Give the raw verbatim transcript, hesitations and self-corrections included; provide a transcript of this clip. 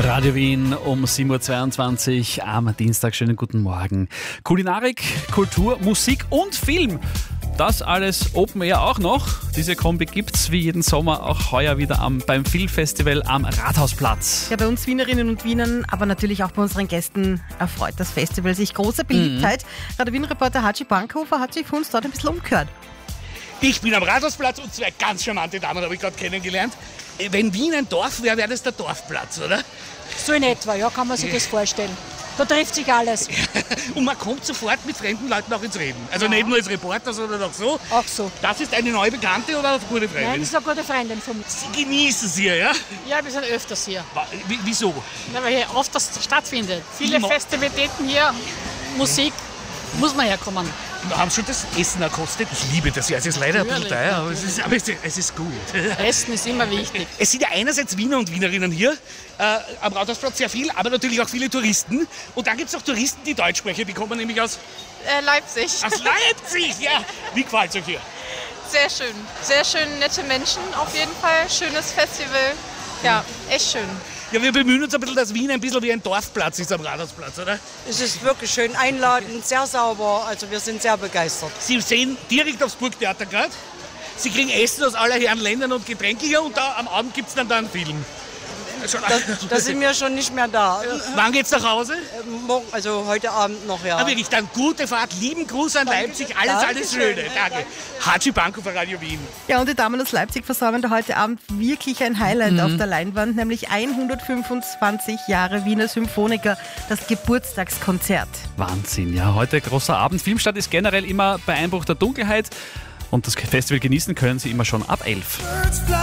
Radio Wien um sieben Uhr zweiundzwanzig am Dienstag. Schönen guten Morgen. Kulinarik, Kultur, Musik und Film. Das alles Open Air auch noch. Diese Kombi gibt's wie jeden Sommer auch heuer wieder am, beim Filmfestival am Rathausplatz. Ja, bei uns Wienerinnen und Wienern, aber natürlich auch bei unseren Gästen erfreut das Festival sich großer Beliebtheit. Mhm. Radio Wien-Reporter Hatschi Bankhofer hat sich für uns dort ein bisschen umgehört. Ich bin am Rathausplatz und zwei ganz charmante Damen habe ich gerade kennengelernt. Wenn Wien ein Dorf wäre, wäre das der Dorfplatz, oder? So in etwa, ja, kann man sich das vorstellen. Da trifft sich alles. Und man kommt sofort mit fremden Leuten auch ins Reden. Also ja. Nicht nur als Reporter, sondern auch so. Auch so. Das ist eine neue Bekannte oder eine gute Freundin? Nein, das ist eine gute Freundin von mir. Sie genießen es hier, ja? Ja, wir sind öfters hier. W- wieso? Ja, weil hier oft das stattfindet. Viele Mo- Festivitäten hier, Musik, muss man herkommen. Wir haben schon das Essen gekostet. Ich liebe das ja. Es ist leider ein bisschen Natürlich, teuer, aber es ist, aber es ist, es ist gut. Essen ist immer wichtig. Es sind ja einerseits Wiener und Wienerinnen hier, äh, am Rathausplatz sehr viel, aber natürlich auch viele Touristen. Und dann gibt es auch Touristen, die Deutsch sprechen. Die kommen nämlich aus, Äh, Leipzig. aus Leipzig. Ja. Wie gefällt es euch hier? Sehr schön. Sehr schön, nette Menschen auf jeden Fall. Schönes Festival. Ja, echt schön. Ja, wir bemühen uns ein bisschen, dass Wien ein bisschen wie ein Dorfplatz ist am Rathausplatz, oder? Es ist wirklich schön einladend, sehr sauber, also wir sind sehr begeistert. Sie sehen direkt aufs Burgtheater gerade. Sie kriegen Essen aus aller Herren Ländern und Getränke hier und da am Abend gibt es dann da einen Film. Da, da sind wir schon nicht mehr da. Wann geht's nach Hause? Äh, morgen, also heute Abend noch, ja. Aber wirklich, dann gute Fahrt, lieben Gruß an Leipzig, alles, alles Schöne. Danke. Hatschi Bankhofer, Radio Wien. Ja, und die Damen aus Leipzig versäumen da heute Abend wirklich ein Highlight Mhm. auf der Leinwand, nämlich hundertfünfundzwanzig Jahre Wiener Symphoniker, das Geburtstagskonzert. Wahnsinn, ja. Heute großer Abend. Filmstart ist generell immer bei Einbruch der Dunkelheit. Und das Festival genießen können Sie immer schon ab elf.